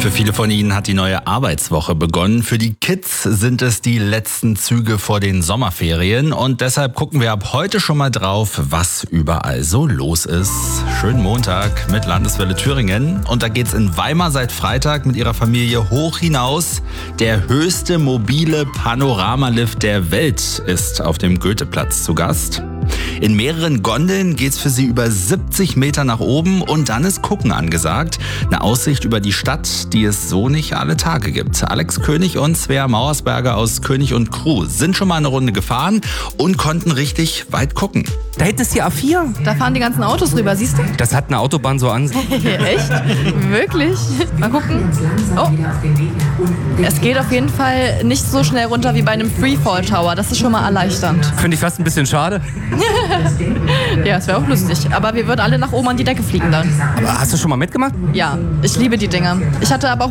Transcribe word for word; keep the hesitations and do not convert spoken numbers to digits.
Für viele von Ihnen hat die neue Arbeitswoche begonnen. Für die Kids sind es die letzten Züge vor den Sommerferien. Und deshalb gucken wir ab heute schon mal drauf, was überall so los ist. Schönen Montag mit Landeswelle Thüringen. Und da geht's in Weimar seit Freitag mit ihrer Familie hoch hinaus. Der höchste mobile Panoramalift der Welt ist auf dem Goetheplatz zu Gast. In mehreren Gondeln geht's für sie über siebzig Meter nach oben und dann ist Gucken angesagt. Eine Aussicht über die Stadt, die es so nicht alle Tage gibt. Alex König und Svea Mauersberger aus König und Crew sind schon mal eine Runde gefahren und konnten richtig weit gucken. Da hinten ist die A vier. Da fahren die ganzen Autos rüber, siehst du? Das hat eine Autobahn so an sich. Echt? Wirklich? Mal gucken. Oh. Es geht auf jeden Fall nicht so schnell runter wie bei einem Freefall Tower. Das ist schon mal erleichternd. Finde ich fast ein bisschen schade. Ja, es wäre auch lustig. Aber wir würden alle nach oben an die Decke fliegen dann. Aber hast du schon mal mitgemacht? Ja, ich liebe die Dinger. Ich hatte aber auch